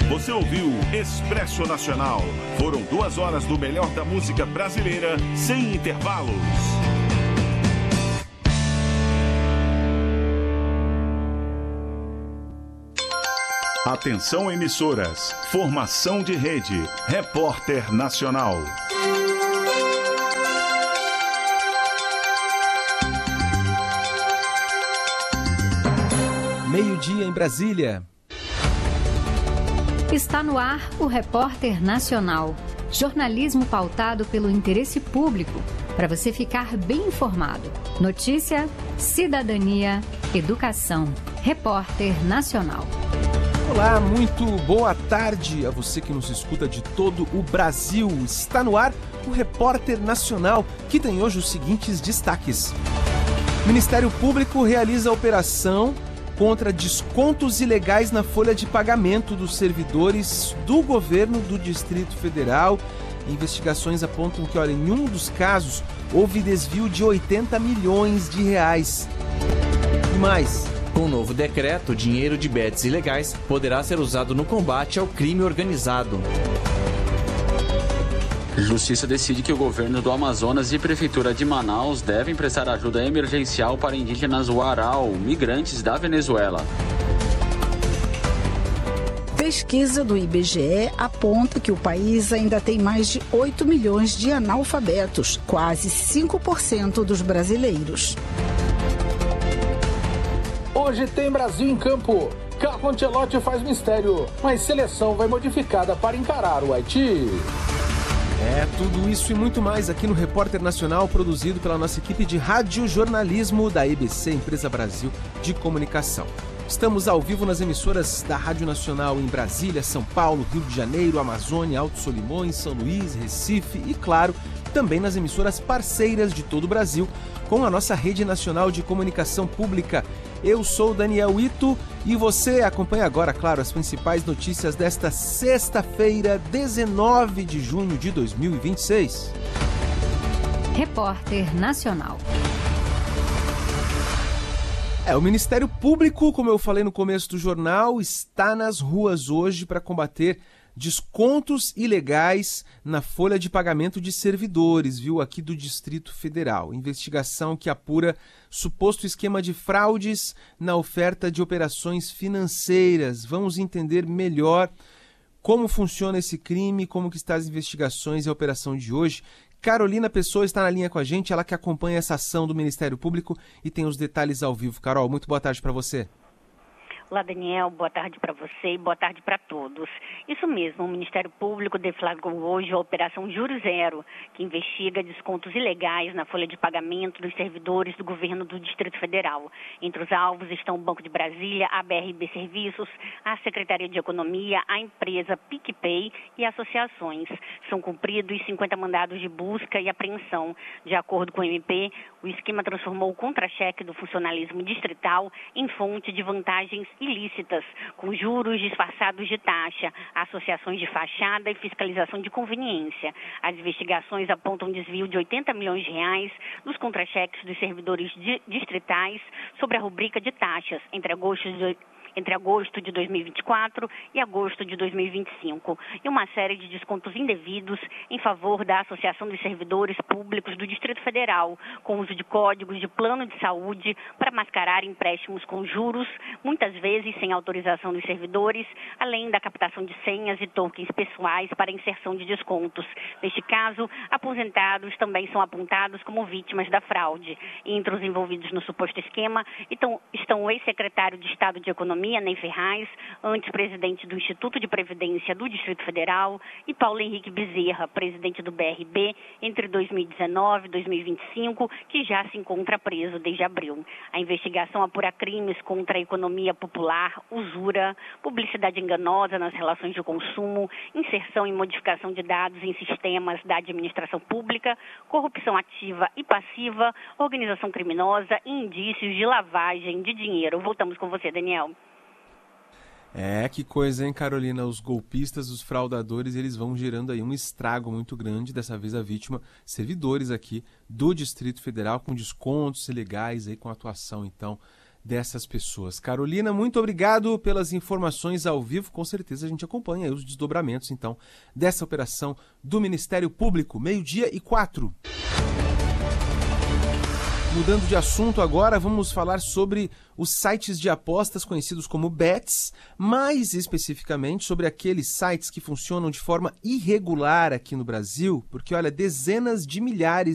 Você ouviu Expresso Nacional. Foram 2 horas do melhor da música brasileira, sem intervalos. Atenção, emissoras. Formação de rede. Repórter Nacional. Meio-dia em Brasília. Está no ar o Repórter Nacional. Jornalismo pautado pelo interesse público, para você ficar bem informado. Notícia, cidadania, educação. Repórter Nacional. Olá, muito boa tarde a você que nos escuta de todo o Brasil. Está no ar o Repórter Nacional, que tem hoje os seguintes destaques. O Ministério Público realiza a operação contra descontos ilegais na folha de pagamento dos servidores do governo do Distrito Federal. Investigações apontam que, em um dos casos, houve desvio de 80 milhões de reais. E mais... Com o novo decreto, o dinheiro de bets ilegais poderá ser usado no combate ao crime organizado. Justiça decide que o governo do Amazonas e Prefeitura de Manaus devem prestar ajuda emergencial para indígenas Warao, migrantes da Venezuela. Pesquisa do IBGE aponta que o país ainda tem mais de 8 milhões de analfabetos, quase 5% dos brasileiros. Hoje tem Brasil em campo. Carlo Ancelotti faz mistério, mas seleção vai modificada para encarar o Haiti. Tudo isso e muito mais aqui no Repórter Nacional, produzido pela nossa equipe de radiojornalismo da EBC, Empresa Brasil de Comunicação. Estamos ao vivo nas emissoras da Rádio Nacional em Brasília, São Paulo, Rio de Janeiro, Amazônia, Alto Solimões, São Luís, Recife e, claro, também nas emissoras parceiras de todo o Brasil, com a nossa Rede Nacional de Comunicação Pública. Eu sou Daniel Ito e você acompanha agora, claro, as principais notícias desta sexta-feira, 19 de junho de 2026. Repórter Nacional. O Ministério Público, como eu falei no começo do jornal, está nas ruas hoje para combater descontos ilegais na folha de pagamento de servidores, aqui do Distrito Federal. Investigação que apura suposto esquema de fraudes na oferta de operações financeiras. Vamos entender melhor como funciona esse crime, como que estão as investigações e a operação de hoje. Carolina Pessoa está na linha com a gente, ela que acompanha essa ação do Ministério Público e tem os detalhes ao vivo. Carol, muito boa tarde para você. Olá, Daniel, boa tarde para você e boa tarde para todos. Isso mesmo, o Ministério Público deflagrou hoje a Operação Juro Zero, que investiga descontos ilegais na folha de pagamento dos servidores do governo do Distrito Federal. Entre os alvos estão o Banco de Brasília, a BRB Serviços, a Secretaria de Economia, a empresa PicPay e associações. São cumpridos 50 mandados de busca e apreensão. De acordo com o MP, o esquema transformou o contra-cheque do funcionalismo distrital em fonte de vantagens ilícitas, com juros disfarçados de taxa, associações de fachada e fiscalização de conveniência. As investigações apontam desvio de 80 milhões de reais dos contra-cheques dos servidores distritais sobre a rubrica de taxas entre agosto de 2024 e agosto de 2025, e uma série de descontos indevidos em favor da Associação dos Servidores Públicos do Distrito Federal, com uso de códigos de plano de saúde para mascarar empréstimos com juros, muitas vezes sem autorização dos servidores, além da captação de senhas e tokens pessoais para inserção de descontos. Neste caso, aposentados também são apontados como vítimas da fraude. Entre os envolvidos no suposto esquema estão o ex-secretário de Estado de Economia, Ney Ferraz, antes presidente do Instituto de Previdência do Distrito Federal, e Paulo Henrique Bezerra, presidente do BRB, entre 2019 e 2025, que já se encontra preso desde abril. A investigação apura crimes contra a economia popular, usura, publicidade enganosa nas relações de consumo, inserção e modificação de dados em sistemas da administração pública, corrupção ativa e passiva, organização criminosa e indícios de lavagem de dinheiro. Voltamos com você, Daniel. Que coisa, hein, Carolina? Os golpistas, os fraudadores, eles vão gerando aí um estrago muito grande, dessa vez a vítima, servidores aqui do Distrito Federal, com descontos ilegais, aí, com atuação, então, dessas pessoas. Carolina, muito obrigado pelas informações ao vivo. Com certeza a gente acompanha aí os desdobramentos, então, dessa operação do Ministério Público. 12:04. Mudando de assunto agora, vamos falar sobre os sites de apostas conhecidos como bets, mais especificamente sobre aqueles sites que funcionam de forma irregular aqui no Brasil, porque, olha, dezenas de milhares